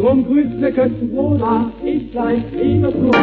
Drum grüßt mir Kötzenbrunner, ich gleich liebe zu.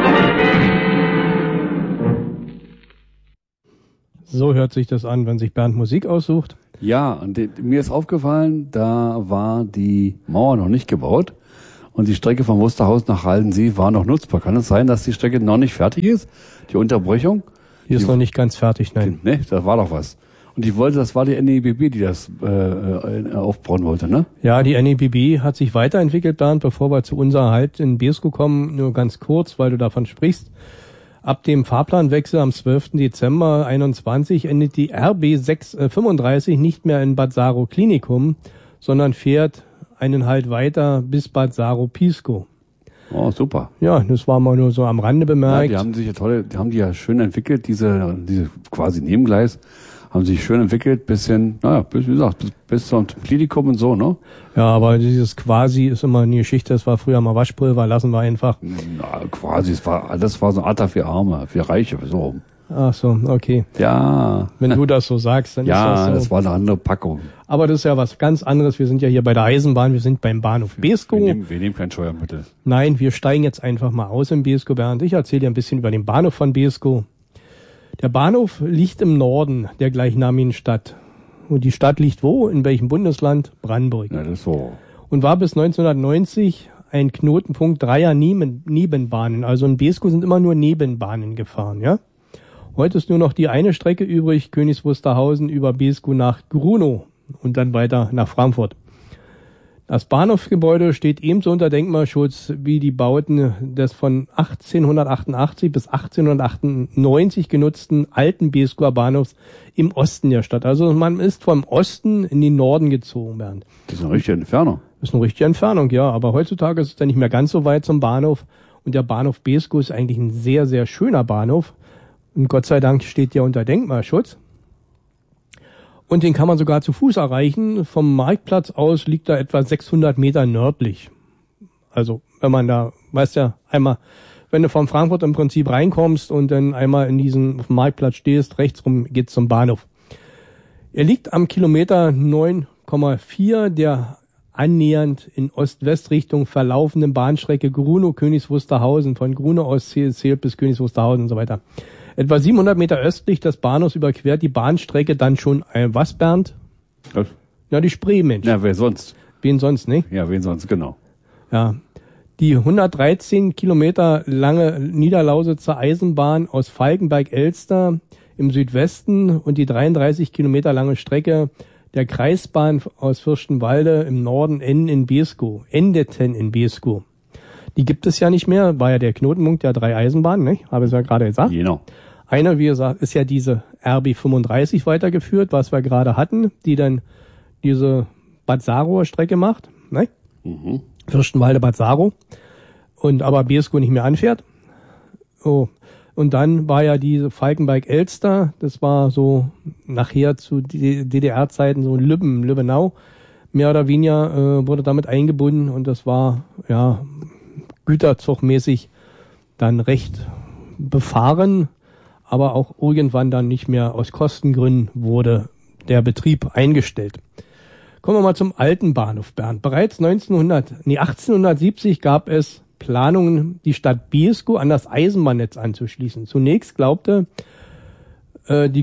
So hört sich das an, wenn sich Bernd Musik aussucht. Ja, und mir ist aufgefallen, da war die Mauer noch nicht gebaut und die Strecke von Wusterhausen nach Haldensee war noch nutzbar. Kann es sein, dass die Strecke noch nicht fertig ist? Die Unterbrechung? Die ist noch nicht ganz fertig, nein. Ne, da war doch was. Und das war die NEBB, die das aufbauen wollte, ne? Ja, die NEBB hat sich weiterentwickelt, Bernd, bevor wir zu unserer Halt in Beeskow kommen, nur ganz kurz, weil du davon sprichst. Ab dem Fahrplanwechsel am 12. Dezember 21 endet die RB 635 nicht mehr in Bad Saro Klinikum, sondern fährt einen Halt weiter bis Bad Saro Pieskow. Oh, super. Ja, das war mal nur so am Rande bemerkt. Ja, die haben die ja schön entwickelt, diese quasi Nebengleis, haben sich schön entwickelt, bisschen, wie gesagt, bis zum Klinikum und so, ne? Ja, aber dieses quasi ist immer eine Geschichte, das war früher mal Waschpulver, lassen wir einfach. Na, quasi, das war so ein Atta für Arme, für Reiche, so. Ach so, okay. Ja. Wenn du das so sagst, dann ist das so. Ja, das war eine andere Packung. Aber das ist ja was ganz anderes. Wir sind ja hier bei der Eisenbahn, wir sind beim Bahnhof Beeskow. Wir nehmen kein Steuermittel. Nein, wir steigen jetzt einfach mal aus in Beeskow, Bernd. Ich erzähle dir ein bisschen über den Bahnhof von Beeskow. Der Bahnhof liegt im Norden der gleichnamigen Stadt. Und die Stadt liegt wo? In welchem Bundesland? Brandenburg. Ja, das ist so. Und war bis 1990 ein Knotenpunkt dreier Nebenbahnen. Also in Beeskow sind immer nur Nebenbahnen gefahren, ja? Heute ist nur noch die eine Strecke übrig, Königs Wusterhausen über Beeskow nach Grunow und dann weiter nach Frankfurt. Das Bahnhofsgebäude steht ebenso unter Denkmalschutz wie die Bauten des von 1888 bis 1898 genutzten alten Beeskower Bahnhofs im Osten der Stadt. Also man ist vom Osten in den Norden gezogen, Bernd. Das ist eine richtige Entfernung. Das ist eine richtige Entfernung, ja. Aber heutzutage ist es dann nicht mehr ganz so weit zum Bahnhof. Und der Bahnhof Beeskow ist eigentlich ein sehr, sehr schöner Bahnhof. Und Gott sei Dank steht der unter Denkmalschutz. Und den kann man sogar zu Fuß erreichen. Vom Marktplatz aus liegt er etwa 600 Meter nördlich. Also wenn man da, weißt ja, einmal, wenn du von Frankfurt im Prinzip reinkommst und dann einmal in diesen auf dem Marktplatz stehst, rechts rum geht's zum Bahnhof. Er liegt am Kilometer 9,4 der annähernd in Ost-West-Richtung verlaufenden Bahnstrecke Grunow-Königs Wusterhausen, von Grunow aus zählt bis Königs Wusterhausen und so weiter. Etwa 700 Meter östlich des Bahnhofs überquert die Bahnstrecke dann schon was, Bernd? Was? Ja, die Spree, Mensch. Ja, wer sonst? Wen sonst, nicht? Ja, wen sonst, genau. Ja. Die 113 Kilometer lange Niederlausitzer Eisenbahn aus Falkenberg-Elster im Südwesten und die 33 Kilometer lange Strecke der Kreisbahn aus Fürstenwalde im Norden endeten in Beeskow. Die gibt es ja nicht mehr, war ja der Knotenpunkt der drei Eisenbahnen, ne? Habe ich ja gerade gesagt. Genau. Eine, wie gesagt, ist ja diese RB 35 weitergeführt, was wir gerade hatten, die dann diese Bad Sarower Strecke macht, ne? Mhm. Fürstenwalde, Bad Saro. Und aber Beeskow nicht mehr anfährt. Oh. Und dann war ja diese Falkenberg-Elster, das war so nachher zu DDR-Zeiten so Lübbenau, mehr oder weniger wurde damit eingebunden und das war, ja, güterzugmäßig dann recht befahren, aber auch irgendwann dann nicht mehr aus Kostengründen wurde der Betrieb eingestellt. Kommen wir mal zum alten Bahnhof, Bernd. Bereits 1870 gab es Planungen, die Stadt Beeskow an das Eisenbahnnetz anzuschließen. Zunächst glaubte die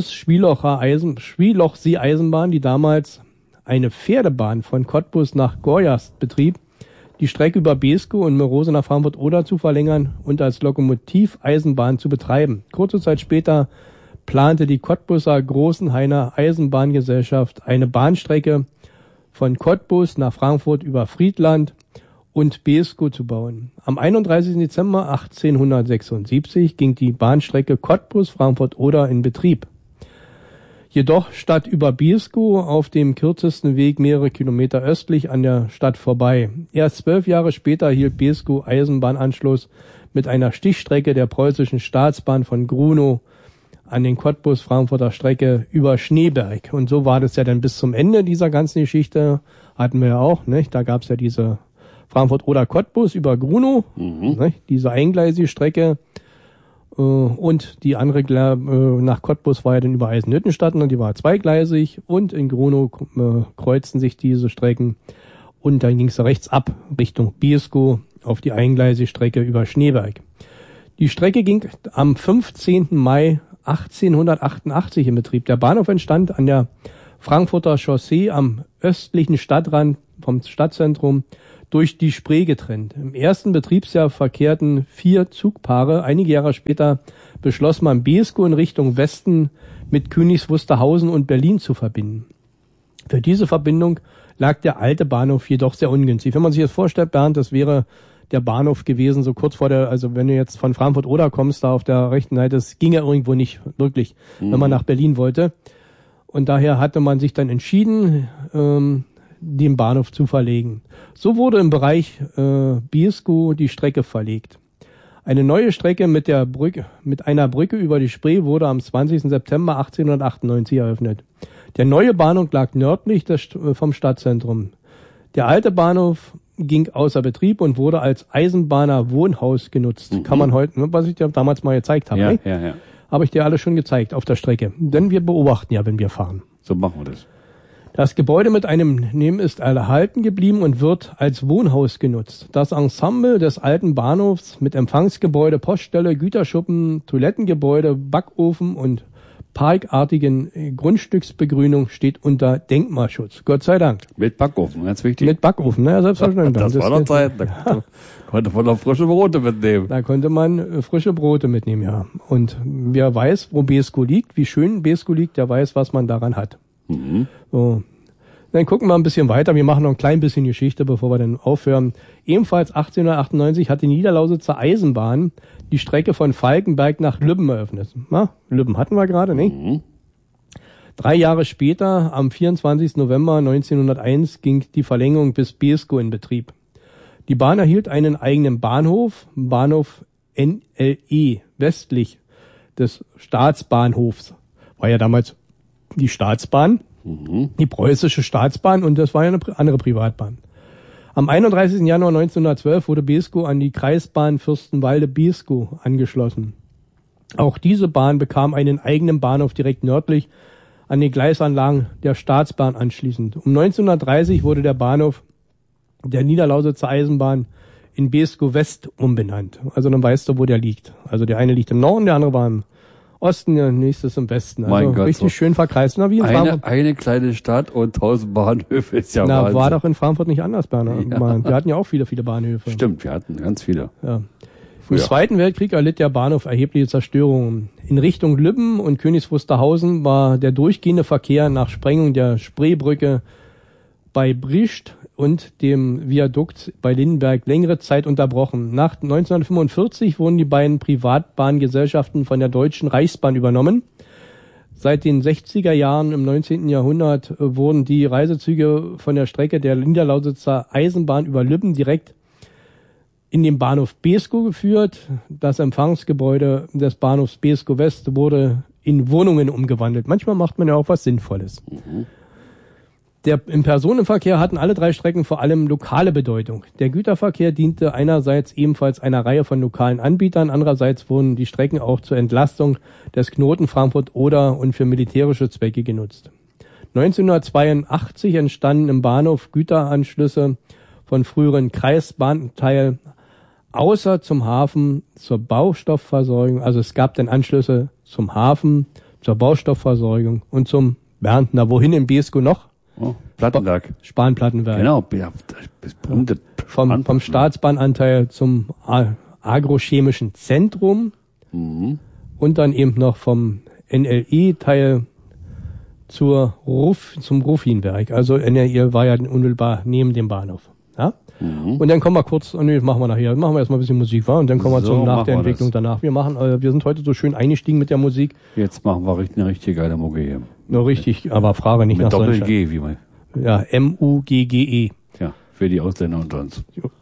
Cottbus-Schwielochsee-Eisenbahn, die damals eine Pferdebahn von Cottbus nach Gorjast betrieb, die Strecke über Beeskow und Merose nach Frankfurt-Oder zu verlängern und als Lokomotiveisenbahn zu betreiben. Kurze Zeit später plante die Cottbuser Großenhainer Eisenbahngesellschaft eine Bahnstrecke von Cottbus nach Frankfurt über Friedland und Beeskow zu bauen. Am 31. Dezember 1876 ging die Bahnstrecke Cottbus-Frankfurt-Oder in Betrieb. Jedoch statt über Beeskow auf dem kürzesten Weg mehrere Kilometer östlich an der Stadt vorbei. Erst 12 Jahre später hielt Beeskow Eisenbahnanschluss mit einer Stichstrecke der preußischen Staatsbahn von Grunow an den Cottbus-Frankfurter Strecke über Schneeberg. Und so war das ja dann bis zum Ende dieser ganzen Geschichte. Hatten wir ja auch, nicht? Da gab's ja diese Frankfurt-Oder-Cottbus über Grunow, nicht? Diese eingleisige Strecke. Und die andere nach Cottbus war ja dann über Eisenhüttenstadt und die war zweigleisig und in Grunow kreuzten sich diese Strecken Und dann ging es rechts ab Richtung Beeskow auf die eingleisige Strecke über Schneeberg. Die Strecke ging am 15. Mai 1888 in Betrieb. Der Bahnhof entstand an der Frankfurter Chaussee am östlichen Stadtrand vom Stadtzentrum durch die Spree getrennt. Im ersten Betriebsjahr verkehrten 4 Zugpaare. Einige Jahre später beschloss man, Beeskow in Richtung Westen mit Königs Wusterhausen und Berlin zu verbinden. Für diese Verbindung lag der alte Bahnhof jedoch sehr ungünstig. Wenn man sich das vorstellt, Bernd, das wäre der Bahnhof gewesen, so kurz vor der, also wenn du jetzt von Frankfurt Oder kommst, da auf der rechten Seite, das ging ja irgendwo nicht wirklich, wenn man nach Berlin wollte. Und daher hatte man sich dann entschieden, den Bahnhof zu verlegen. So wurde im Bereich Beeskow die Strecke verlegt. Eine neue Strecke mit einer Brücke über die Spree wurde am 20. September 1898 eröffnet. Der neue Bahnhof lag nördlich vom Stadtzentrum. Der alte Bahnhof ging außer Betrieb und wurde als Eisenbahner-Wohnhaus genutzt. Kann man heute, was ich dir damals mal gezeigt habe. Ja. Habe ich dir alles schon gezeigt auf der Strecke. Denn wir beobachten ja, wenn wir fahren. So machen wir das. Das Gebäude mit einem Nehmen ist erhalten geblieben und wird als Wohnhaus genutzt. Das Ensemble des alten Bahnhofs mit Empfangsgebäude, Poststelle, Güterschuppen, Toilettengebäude, Backofen und parkartigen Grundstücksbegrünung steht unter Denkmalschutz. Gott sei Dank. Mit Backofen, ganz wichtig. Mit Backofen, naja, selbstverständlich. Das war noch Zeit. Da konnte man noch frische Brote mitnehmen. Da konnte man frische Brote mitnehmen, ja. Und wer weiß, wo Beeskow liegt, wie schön Beeskow liegt, der weiß, was man daran hat. So. Dann gucken wir ein bisschen weiter. Wir machen noch ein klein bisschen Geschichte, bevor wir dann aufhören. Ebenfalls 1898 hat die Niederlausitzer Eisenbahn die Strecke von Falkenberg nach Lübben eröffnet. Na, Lübben hatten wir gerade, ne? 3 Jahre später, am 24. November 1901, ging die Verlängerung bis Beeskow in Betrieb. Die Bahn erhielt einen eigenen Bahnhof NLE, westlich des Staatsbahnhofs. War ja damals die Staatsbahn, die preußische Staatsbahn, und das war ja eine andere Privatbahn. Am 31. Januar 1912 wurde Beeskow an die Kreisbahn Fürstenwalde-Beeskow angeschlossen. Auch diese Bahn bekam einen eigenen Bahnhof direkt nördlich an den Gleisanlagen der Staatsbahn anschließend. Um 1930 wurde der Bahnhof der Niederlausitzer Eisenbahn in Beeskow West umbenannt. Also dann weißt du, wo der liegt. Also der eine liegt im Norden, der andere war im Osten, der nächste ist im Westen. Also mein Gott, richtig so schön verkreist. Na, wie in Frankfurt. Eine kleine Stadt und 1000 Bahnhöfe ist ja Wahnsinn. War doch in Frankfurt nicht anders, Bernhard. Ja. Wir hatten ja auch viele Bahnhöfe. Stimmt, wir hatten ganz viele. Ja. Im Zweiten Weltkrieg erlitt der Bahnhof erhebliche Zerstörungen. In Richtung Lübben und Königs Wusterhausen war der durchgehende Verkehr nach Sprengung der Spreebrücke bei Briest und dem Viadukt bei Lindenberg längere Zeit unterbrochen. Nach 1945 wurden die beiden Privatbahngesellschaften von der Deutschen Reichsbahn übernommen. Seit den 60er Jahren im 19. Jahrhundert wurden die Reisezüge von der Strecke der Niederlausitzer Eisenbahn über Lübben direkt in den Bahnhof Beeskow geführt. Das Empfangsgebäude des Bahnhofs Beeskow West wurde in Wohnungen umgewandelt. Manchmal macht man ja auch was Sinnvolles. Im Personenverkehr hatten alle 3 Strecken vor allem lokale Bedeutung. Der Güterverkehr diente einerseits ebenfalls einer Reihe von lokalen Anbietern, andererseits wurden die Strecken auch zur Entlastung des Knoten Frankfurt-Oder und für militärische Zwecke genutzt. 1982 entstanden im Bahnhof Güteranschlüsse von früheren Kreisbahnteilen, außer zum Hafen zur Baustoffversorgung. Also es gab dann Anschlüsse zum Hafen, zur Baustoffversorgung und zum Bernd. Na, wohin in Beeskow noch? Oh, Plattenwerk. Spanplattenwerk. Genau, ja, das berühmte vom Staatsbahnanteil zum agrochemischen Zentrum und dann eben noch vom NLE-Teil zum Ruffinwerk. Also NLE war ja unmittelbar neben dem Bahnhof. Ja? Und dann kommen wir kurz, das machen wir nachher, machen wir erstmal ein bisschen Musik, und dann kommen wir nach der Entwicklung danach. Wir sind heute so schön eingestiegen mit der Musik. Jetzt machen wir eine richtig geile Mucke hier. Nur richtig, aber Frage nicht mit nach Doppel-G, wie man. Ja, Muggge. Ja, für die Ausländer unter uns.